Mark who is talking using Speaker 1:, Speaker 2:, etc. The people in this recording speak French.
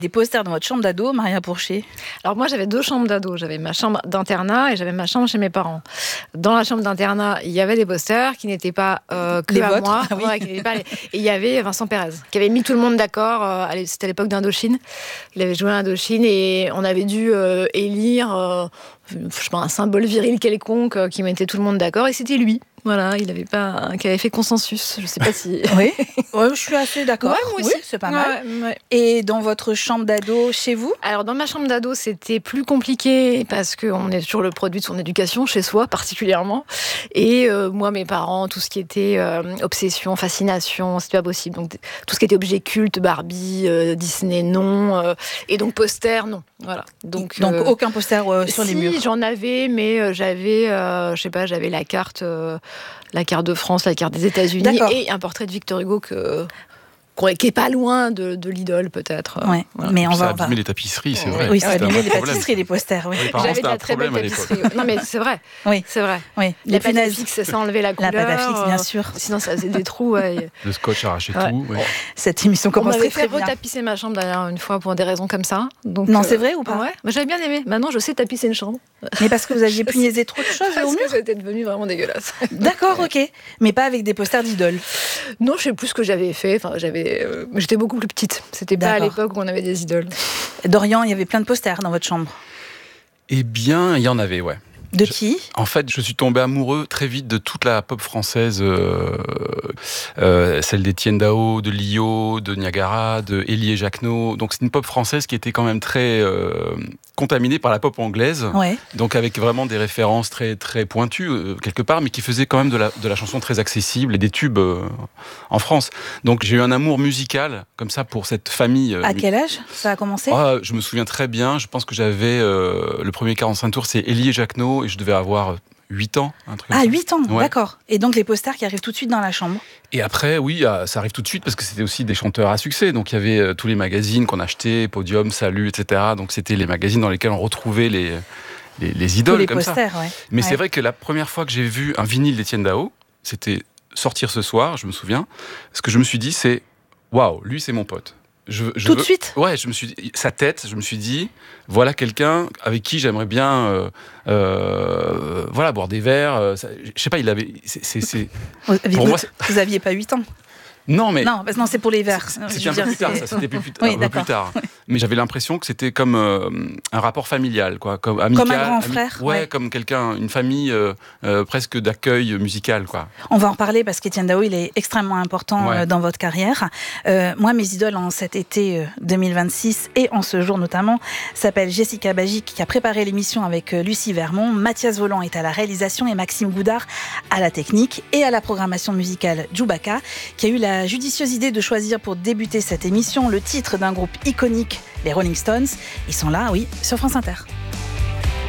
Speaker 1: Des posters dans votre chambre d'ado, Maria Pourchet?
Speaker 2: Alors moi, j'avais 2 chambres d'ado. J'avais ma chambre d'internat et j'avais ma chambre chez mes parents. Dans la chambre d'internat, il y avait des posters qui n'étaient pas que
Speaker 1: les
Speaker 2: à
Speaker 1: vôtres,
Speaker 2: moi.
Speaker 1: oui.
Speaker 2: Ouais, et il y avait Vincent Pérez, qui avait mis tout le monde d'accord. C'était à l'époque d'Indochine. Il avait joué à Indochine et on avait dû élire je sais pas, un symbole viril quelconque qui mettait tout le monde d'accord. Et c'était lui. Voilà, qui avait fait consensus. Je sais pas si.
Speaker 1: Oui, ouais, je suis assez d'accord.
Speaker 2: Ouais, moi aussi.
Speaker 1: Oui, c'est pas mal.
Speaker 2: Ouais.
Speaker 1: Et dans votre chambre d'ado, chez vous?
Speaker 2: Alors, dans ma chambre d'ado, c'était plus compliqué parce qu'on est toujours le produit de son éducation, chez soi particulièrement. Et moi, mes parents, tout ce qui était obsession, fascination, c'était pas possible. Donc, tout ce qui était objet culte, Barbie, Disney, non. Et donc, poster, non. Voilà. Donc
Speaker 1: aucun poster sur les murs?
Speaker 2: Si, j'en avais, mais j'avais, je sais pas, j'avais la carte de France, la carte des États-Unis.
Speaker 1: D'accord.
Speaker 2: Et un portrait de Victor Hugo qui est pas loin de l'idole, peut-être.
Speaker 1: Ouais.
Speaker 3: Voilà.
Speaker 1: Mais
Speaker 3: ça a abîmé les tapisseries, c'est vrai.
Speaker 1: Oui, ça a
Speaker 3: C'était un
Speaker 1: abîmé
Speaker 3: vrai
Speaker 1: les
Speaker 3: problème.
Speaker 1: pâtisseries, les posters. Oui.
Speaker 3: Les parents,
Speaker 2: J'avais
Speaker 3: c'était
Speaker 2: de
Speaker 3: un
Speaker 2: la très belle
Speaker 3: problème à l'époque.
Speaker 2: tapisserie. Non, mais c'est vrai.
Speaker 1: Oui.
Speaker 2: C'est vrai.
Speaker 1: Oui.
Speaker 2: La pâte à fixe, ça enlevait la couleur.
Speaker 1: La pâte à fixe, bien sûr.
Speaker 2: Sinon, ça faisait des trous. Ouais.
Speaker 3: Le scotch arrachait
Speaker 2: Ouais.
Speaker 3: tout. Ouais.
Speaker 1: Cette émission
Speaker 2: On
Speaker 1: commence
Speaker 2: m'avait
Speaker 1: très
Speaker 2: fait
Speaker 1: très bien.
Speaker 2: retapisser ma chambre d'ailleurs une fois pour des raisons comme ça. Donc,
Speaker 1: Non, c'est vrai ou pas?
Speaker 2: Ouais. Mais j'avais bien aimé. Maintenant, je sais tapisser une chambre.
Speaker 1: Mais parce que vous aviez punaisé trop de choses au
Speaker 2: Parce
Speaker 1: mur?
Speaker 2: que c'était devenu vraiment dégueulasse.
Speaker 1: D'accord, ok. Mais pas avec des posters d'idoles.
Speaker 2: Non, je sais plus ce que j'avais fait. Enfin, j'étais beaucoup plus petite. C'était pas à
Speaker 1: D'accord.
Speaker 2: l'époque où on avait des idoles.
Speaker 1: Dorian, il y avait plein de posters dans votre chambre.
Speaker 3: Eh bien, il y en avait, ouais.
Speaker 1: De qui?
Speaker 3: En fait, je suis tombé amoureux très vite de toute la pop française, celle d'Étienne Dao, de Lio, de Niagara, de Élie et Jacquenot. Donc c'est une pop française qui était quand même très contaminée par la pop anglaise.
Speaker 1: Ouais.
Speaker 3: Donc avec vraiment des références très très pointues quelque part, mais qui faisait quand même de la chanson très accessible et des tubes en France. Donc j'ai eu un amour musical comme ça pour cette famille.
Speaker 1: À quel âge ça a commencé?
Speaker 3: Je me souviens très bien. Je pense que j'avais le premier 45 tours, c'est Élie et Jacquenot, et je devais avoir 8 ans. Un truc comme ça.
Speaker 1: 8 ans,
Speaker 3: Ouais.
Speaker 1: d'accord. Et donc les posters qui arrivent tout de suite dans la chambre.
Speaker 3: Et après, oui, ça arrive tout de suite parce que c'était aussi des chanteurs à succès. Donc il y avait tous les magazines qu'on achetait, Podium, Salut, etc. Donc c'était les magazines dans lesquels on retrouvait les idoles
Speaker 1: Tous les
Speaker 3: comme
Speaker 1: posters,
Speaker 3: ça.
Speaker 1: ouais.
Speaker 3: Mais
Speaker 1: Ouais.
Speaker 3: c'est vrai que la première fois que j'ai vu un vinyle d'Étienne Dao, c'était Sortir ce soir, je me souviens. Ce que je me suis dit, c'est waouh, lui c'est mon pote.
Speaker 1: Tout de suite?
Speaker 3: Ouais, je me suis dit, sa tête, je me suis dit, voilà quelqu'un avec qui j'aimerais bien voilà, boire des verres. Je sais pas, il avait. Pour moi,
Speaker 1: vous aviez pas 8 ans?
Speaker 3: Non, mais.
Speaker 1: Non, non, c'est pour les verres.
Speaker 3: C'était un peu plus tard, ça, c'était plus
Speaker 1: Oui,
Speaker 3: un peu
Speaker 1: d'accord.
Speaker 3: plus tard. Mais j'avais l'impression que c'était comme un rapport familial, quoi, comme amical.
Speaker 1: Comme un grand frère.
Speaker 3: Ouais, comme quelqu'un, une famille presque d'accueil musical, quoi.
Speaker 1: On va en reparler parce qu'Étienne Dao, il est extrêmement important dans votre carrière. Moi, mes idoles en cet été 2026 et en ce jour notamment s'appellent Jessica Bagic, qui a préparé l'émission avec Lucie Vermont. Mathias Voland est à la réalisation et Maxime Goudard à la technique et à la programmation musicale Djoubaka, qui a eu la judicieuse idée de choisir pour débuter cette émission le titre d'un groupe iconique, les Rolling Stones. Ils sont là, oui, sur France Inter.